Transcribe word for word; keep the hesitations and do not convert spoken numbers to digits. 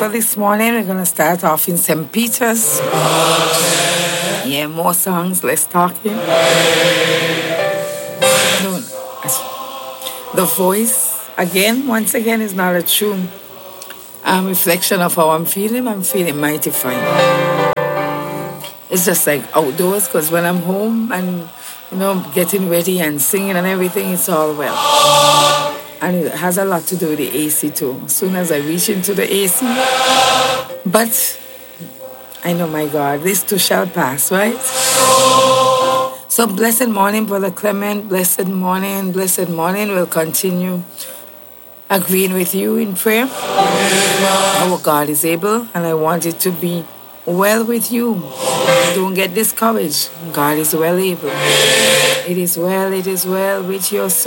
So this morning we're going to start off in Saint Peter's. Yeah, more songs, less talking. No, the voice, again, once again, is not a true um, reflection of how I'm feeling. I'm feeling mighty fine. It's just like outdoors, because when I'm home and, you know, getting ready and singing and everything, it's all well. And it has a lot to do with the A C too. As soon as I reach into the A C, but I know, my God, this too shall pass, right? So blessed morning, Brother Clement. Blessed morning, blessed morning. We'll continue agreeing with you in prayer. Our God is able, and I want it to be well with you. Don't get discouraged. God is well able. It is well, it is well with your soul.